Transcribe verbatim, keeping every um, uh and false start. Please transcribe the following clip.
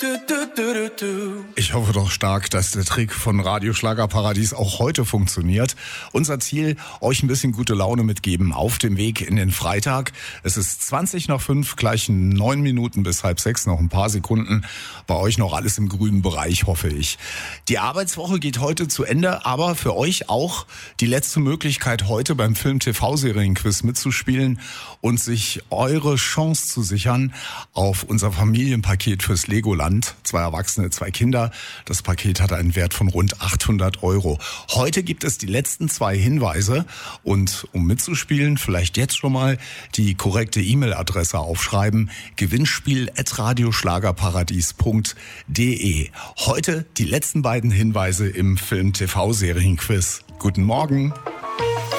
Ich hoffe doch stark, dass der Trick von Radio Schlagerparadies auch heute funktioniert. Unser Ziel, euch ein bisschen gute Laune mitgeben auf dem Weg in den Freitag. Es ist zwanzig nach fünf, gleich neun Minuten bis halb sechs, noch ein paar Sekunden. Bei euch noch alles im grünen Bereich, hoffe ich. Die Arbeitswoche geht heute zu Ende, aber für euch auch die letzte Möglichkeit, heute beim Film-T V-Serienquiz mitzuspielen und sich eure Chance zu sichern auf unser Familienpaket fürs Legoland. Zwei Erwachsene, zwei Kinder. Das Paket hat einen Wert von rund achthundert Euro. Heute gibt es die letzten zwei Hinweise. Und um mitzuspielen, vielleicht jetzt schon mal die korrekte E-Mail-Adresse aufschreiben. Gewinnspiel at radioschlagerparadies punkt de. Heute die letzten beiden Hinweise im Film-T V-Serienquiz. Guten Morgen.